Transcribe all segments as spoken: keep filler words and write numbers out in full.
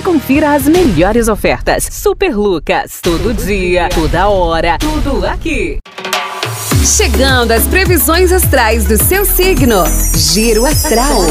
confira as melhores ofertas. Super Lucas, todo dia, toda hora, tudo aqui. Chegando as previsões astrais do seu signo. Giro Astral.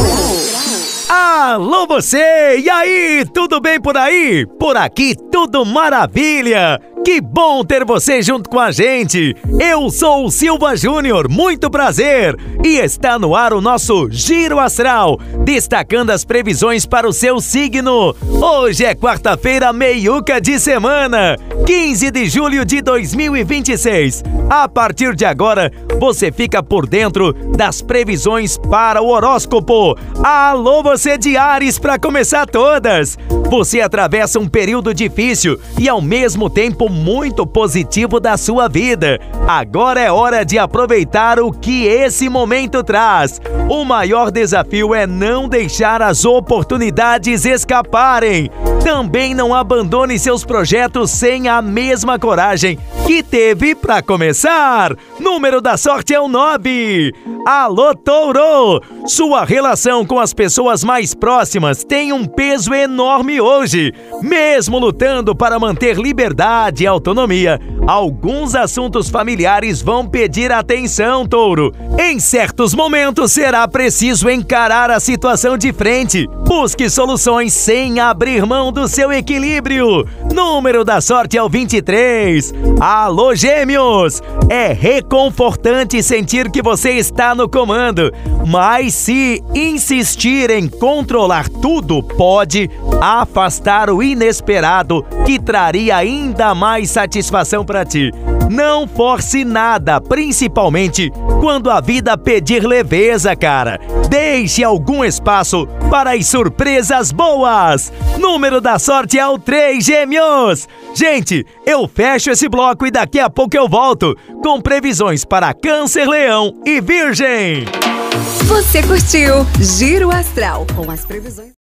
Alô você! E aí, tudo bem por aí? Por aqui tudo maravilha! Que bom ter você junto com a gente! Eu sou o Silva Júnior, muito prazer! E está no ar o nosso Giro Astral, destacando as previsões para o seu signo. Hoje é quarta-feira, meiuca de semana, quinze de julho de dois mil e vinte e seis. A partir de agora, você fica por dentro das previsões para o horóscopo. Alô você de Áries para começar todas! Você atravessa um período difícil e ao mesmo tempo muito positivo da sua vida. Agora é hora de aproveitar o que esse momento traz. O maior desafio é não deixar as oportunidades escaparem. Também não abandone seus projetos sem a mesma coragem que teve para começar. Número da sorte é o nove. Alô, Touro! Sua relação com as pessoas mais próximas tem um peso enorme hoje. Mesmo lutando para manter liberdade e autonomia, alguns assuntos familiares vão pedir atenção, Touro. Em certos momentos será preciso encarar a situação de frente. Busque soluções sem abrir mão do seu equilíbrio. Número da sorte é o vinte e três. Alô, Gêmeos! É reconfortante sentir que você está no comando, mas se insistir em controlar tudo, pode afastar o inesperado que traria ainda mais satisfação para ti. Não force nada, principalmente quando a vida pedir leveza, cara. Deixe algum espaço para as surpresas boas. Número da sorte é o três, Gêmeos. Gente, eu fecho esse bloco e daqui a pouco eu volto com previsões para Câncer, Leão e Virgem. Você curtiu Giro Astral com as previsões.